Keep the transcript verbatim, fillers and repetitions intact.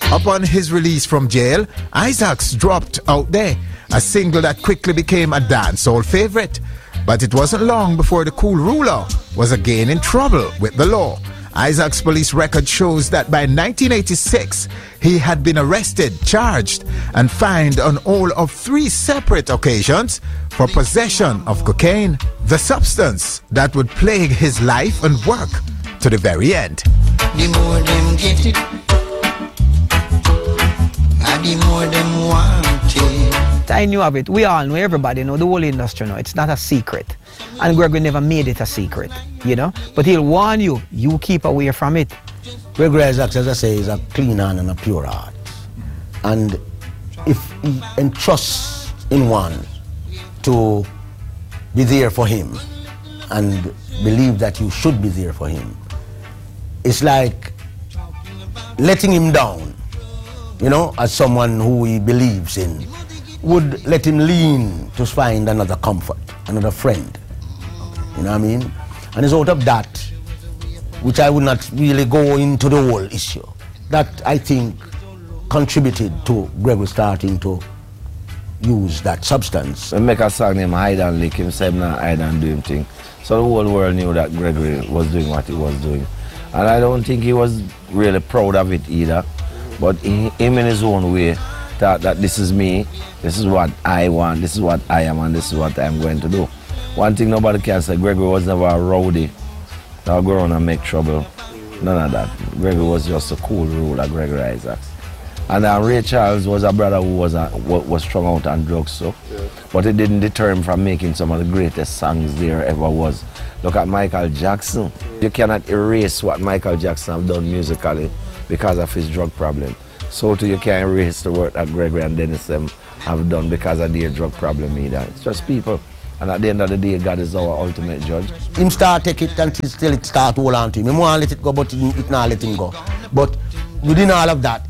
Upon his release from jail, Isaacs dropped Out There, a single that quickly became a dancehall favorite. But it wasn't long before the Cool Ruler was again in trouble with the law. Isaacs' police record shows that by nineteen eighty-six, he had been arrested, charged, and fined on all of three separate occasions for possession of cocaine, the substance that would plague his life and work to the very end. The more them get it, and the more them want it. I knew of it. We all know, everybody know, the whole industry know. It's not a secret. And Gregory never made it a secret, you know. But he'll warn you, you keep away from it. Gregory Isaacs, as I say, is a clean hand and a pure heart. And if he entrusts in one to be there for him and believe that you should be there for him, it's like letting him down, you know, as someone who he believes in, would let him lean to find another comfort, another friend. You know what I mean? And it's out of that, which I would not really go into the whole issue, that I think contributed to Gregory starting to use that substance. We make a song named Hide and Lick, him say not hide and do him thing. So the whole world knew that Gregory was doing what he was doing. And I don't think he was really proud of it either. But he, him in his own way thought that this is me, this is what I want, this is what I am, and this is what I'm going to do. One thing nobody can say, Gregory was never a rowdy that would go around and make trouble. None of that. Gregory was just a cool ruler, Gregory Isaacs. And uh, Ray Charles was a brother who was uh, was strung out on drugs, so. Yeah. But it didn't deter him from making some of the greatest songs there ever was. Look at Michael Jackson. You cannot erase what Michael Jackson have done musically because of his drug problem. So too you can't erase the work that Gregory and Dennis them have done because of their drug problem either. It's just people. And at the end of the day, God is our ultimate judge. Him start take it until still it start hold on to him. He want to let it go, but it not let him go. But within all of that,